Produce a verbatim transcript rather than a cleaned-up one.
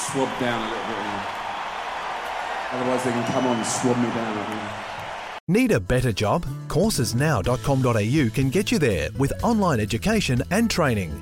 swab down a little bit. You know. Otherwise they can come on and swab me down. You know. Need a better job? courses now dot com dot a u can get you there with online education and training.